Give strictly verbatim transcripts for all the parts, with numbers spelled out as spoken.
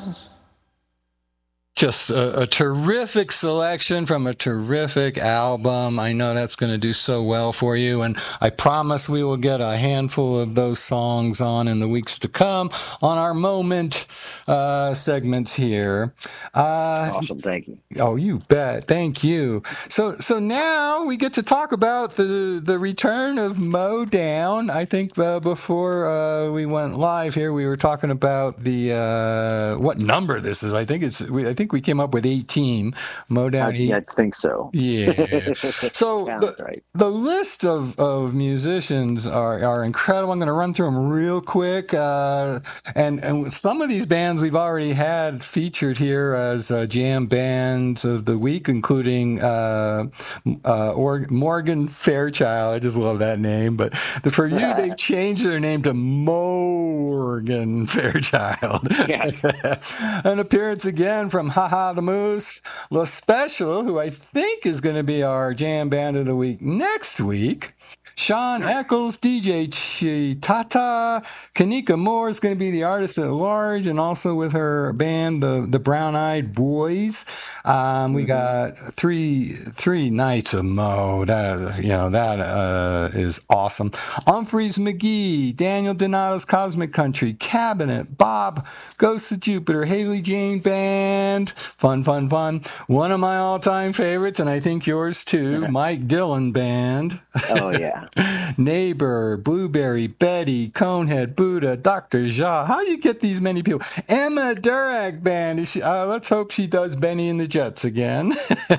Just a, a terrific selection from a terrific album. I know that's going to do so well for you, and I promise we will get a handful of those songs on in the weeks to come on our Moment uh, segments here. Uh, awesome, thank you. Oh, you bet. Thank you. So, so now we get to talk about the the return of Moe Down. I think uh, before uh, we went live here, we were talking about the uh, what number this is. I think it's. We, I think we came up with eighteen. Moe Down. I, yeah, I think so. Yeah. So the, right. the list of, of musicians are, are incredible. I'm going to run through them real quick. Uh, and and some of these bands we've already had featured here as uh, jam bands of the week, including uh, uh, or- Morgan Fairchild. I just love that name. But the, for you, they've changed their name to Morgan Fairchild. An appearance again from Ha Ha the Moose, La Special, who I think is going to be our jam band of the week next week. Sean Eccles, D J Chitata, Kanika Moore is going to be the artist at large, and also with her band, the the Brown Eyed Boys. Um, we mm-hmm. got three three nights of Moe. That you know that uh, is awesome. Humphreys McGee, Daniel Donato's Cosmic Country, Cabinet, Bob, Ghosts of Jupiter, Haley Jane Band, fun fun fun. One of my all time favorites, and I think yours too, Mike Dillon Band. Oh yeah. Neighbor, Blueberry, Betty, Conehead, Buddha, Doctor Ja. How do you get these many people? Emma Durag Band. She, uh, let's hope she does Benny and the Jets again.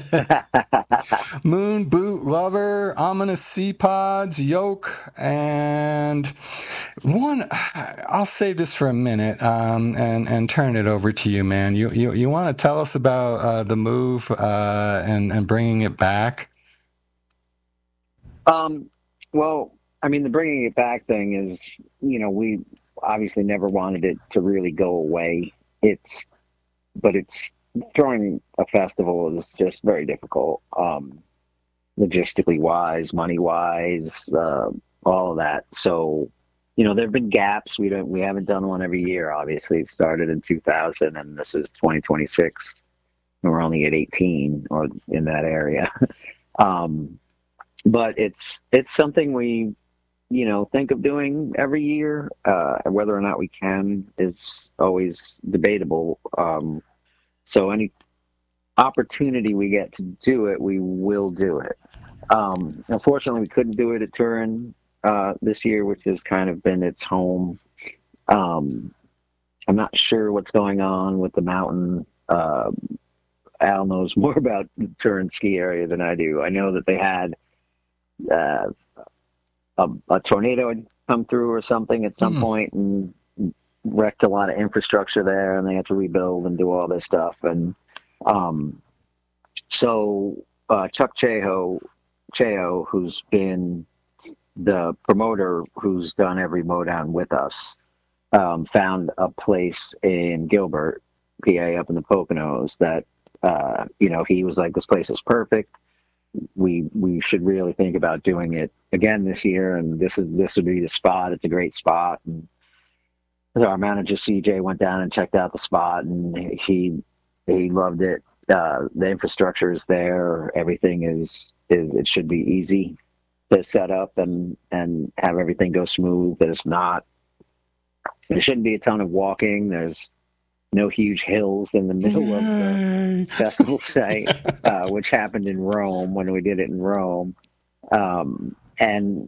Moon Boot Lover, Ominous Sea Pods, Yoke, and one. I'll save this for a minute um, and and turn it over to you, man. You you you want to tell us about uh, the move uh, and and bringing it back? Um. Well, I mean, the bringing it back thing is, you know, we obviously never wanted it to really go away. It's, but it's throwing a festival is just very difficult, um, logistically wise, money wise, uh, all of that. So, you know, there've been gaps. We don't, we haven't done one every year. Obviously, it started in two thousand, and this is twenty twenty-six, and we're only at eighteen or in that area. um, But it's it's something we, you know, think of doing every year. Uh, whether or not we can is always debatable. Um, so any opportunity we get to do it, we will do it. Um, unfortunately, we couldn't do it at Turin uh, this year, which has kind of been its home. Um, I'm not sure what's going on with the mountain. Uh, Al knows more about the Turin ski area than I do. I know that they had Uh, a, a tornado had come through or something at some mm. point and wrecked a lot of infrastructure there, and they had to rebuild and do all this stuff. And um, so uh, Chuck Cheo, Cheo, who's been the promoter who's done every Moe Down with us, um, found a place in Gilbert, P A, up in the Poconos that, uh, you know, he was like, this place is perfect. We we should really think about doing it again this year, and this is this would be the spot. It's a great spot, and our manager C J went down and checked out the spot, and he he loved it. Uh, the infrastructure is there. Everything is is it should be easy to set up and and have everything go smooth. But it's not. There shouldn't be a ton of walking. There's no huge hills in the middle Yay. of the festival site, uh, which happened in Rome when we did it in Rome. Um, and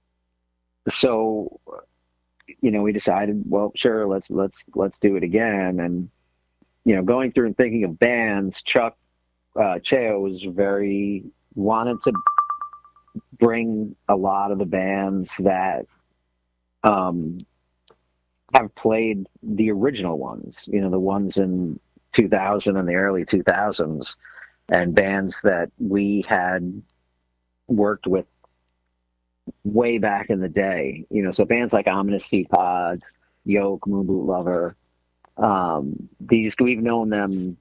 so, you know, we decided, well, sure, let's, let's, let's do it again. And, you know, going through and thinking of bands, Chuck, uh, Cheo was very, wanted to bring a lot of the bands that, um, have played the original ones, you know, the ones in two thousand and the early two thousands, and bands that we had worked with way back in the day, you know, so bands like Ominous Sea Pods, Yoke, Moon Boot Lover, um, these, we've known them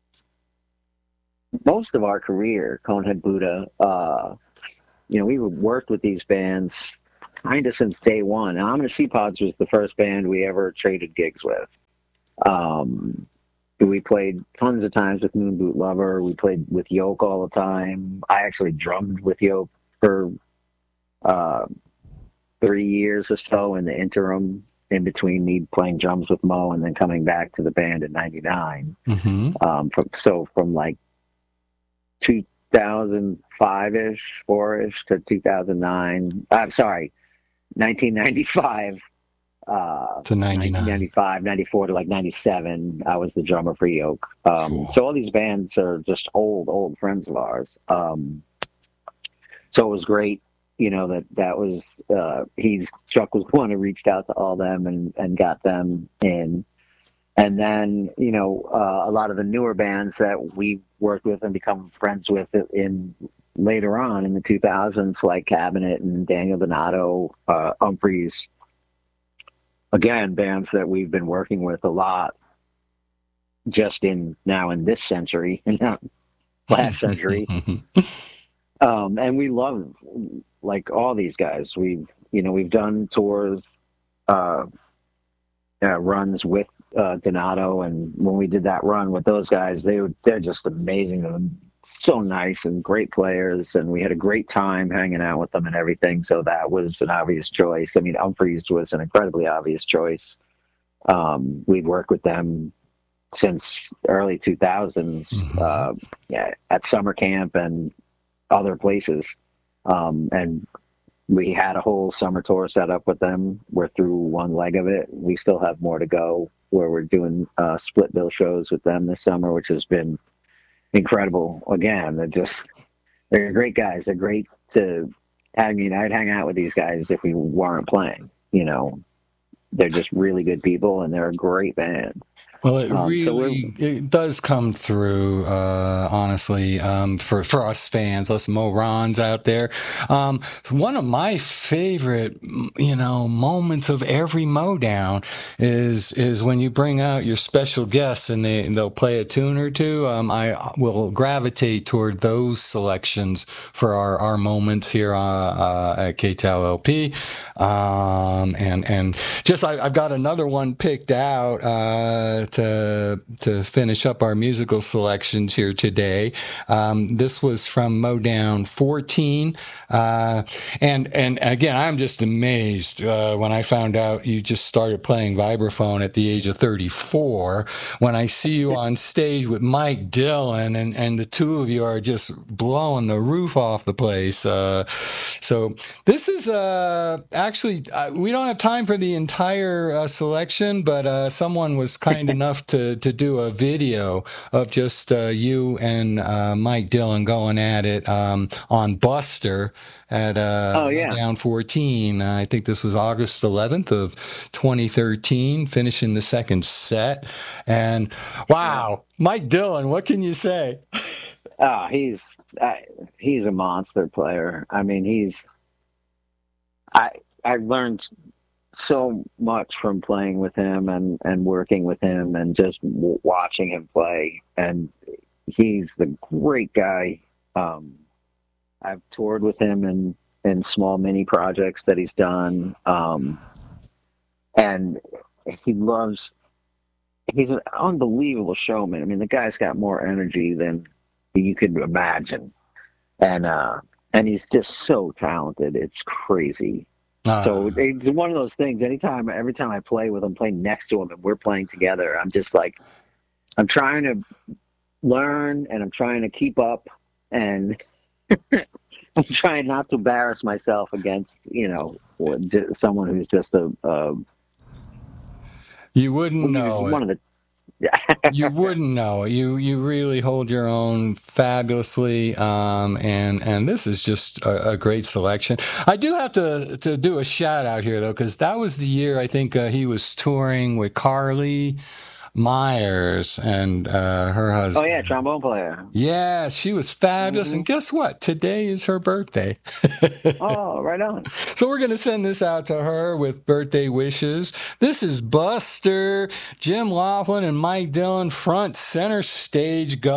most of our career, Conehead, Buddha, uh, you know, we worked with these bands kind of since day one. And Ominous Sea Pods was the first band we ever traded gigs with. Um, we played tons of times with Moon Boot Lover. We played with Yoke all the time. I actually drummed with Yoke for uh, three years or so in the interim, in between me playing drums with Mo and then coming back to the band in ninety-nine. Mm-hmm. Um, from, so from like two thousand five-ish, four-ish to two thousand nine. I'm sorry, nineteen ninety-five. Uh, to ninety-nine. nineteen ninety-five, ninety-four to like ninety-seven, I was the drummer for Yoke. Um, Cool. So all these bands are just old, old friends of ours. Um, so it was great, you know, that that was, uh, he's, Chuck was the one who reached out to all them and, and got them in. And then, you know, uh, a lot of the newer bands that we worked with and become friends with in later on in the two thousands, like Cabinet and Daniel Donato, uh, Humphreys. Again, bands that we've been working with a lot just in now in this century and not last century. Um, and we love like all these guys. We've, you know, we've done tours, uh, uh runs with uh, Donato. And when we did that run with those guys, they were, they're just amazing and so nice and great players. And we had a great time hanging out with them and everything. So that was an obvious choice. I mean, Humphreys was an incredibly obvious choice. Um, we've worked with them since early two thousands, Mm-hmm. uh, yeah, at summer camp and other places. Um, and we had a whole summer tour set up with them. We're through one leg of it. We still have more to go, where we're doing uh, split bill shows with them this summer, which has been incredible. Again, they're just, they're great guys. They're great to, I mean, I'd hang out with these guys if we weren't playing, you know. They're just really good people, and they're a great band. Well, it Um, so really we're- it does come through, uh, honestly, um, for, for us fans, us Morons out there. Um, one of my favorite, you know, moments of every Modown is is when you bring out your special guests and they they'll play a tune or two. Um, I will gravitate toward those selections for our, our moments here uh, uh, at K T A L L P, um, and and just I, I've got another one picked out. Uh, to to finish up our musical selections here today. Um, this was from Modown fourteen. Uh, and and again, I'm just amazed uh, when I found out you just started playing vibraphone at the age of thirty-four. When I see you on stage with Mike Dillon, and, and the two of you are just blowing the roof off the place. Uh, so this is uh, actually, uh, we don't have time for the entire uh, selection, but uh, someone was kind enough to to do a video of just uh, you and uh, Mike Dillon going at it um, on Buster at uh, Oh, yeah. Down fourteen. Uh, I think this was August eleventh of twenty thirteen, finishing the second set. And wow, Mike Dillon, what can you say? Oh, he's uh, he's a monster player. I mean, he's I I learned so much from playing with him and, and working with him and just w- watching him play. And he's the great guy. Um, I've toured with him in, in small mini projects that he's done. Um, and he loves, he's an unbelievable showman. I mean, the guy's got more energy than you could imagine. And, uh, and he's just so talented. It's crazy. Uh, So it's one of those things. Anytime, every time I play with him, playing next to him, and we're playing together, I'm just like, I'm trying to learn and I'm trying to keep up, and I'm trying not to embarrass myself against, you know, someone who's just a. a you wouldn't know one it. of the. You wouldn't know. You you really hold your own fabulously, um, and and this is just a, a great selection. I do have to to do a shout out here though, because that was the year I think uh, he was touring with Carly Myers and uh, her husband. Oh yeah, trombone player. Yeah, she was fabulous. Mm-hmm. And guess what? Today is her birthday. Oh, right on. So we're going to send this out to her with birthday wishes. This is Buster, Jim Laughlin, and Mike Dillon front center stage going.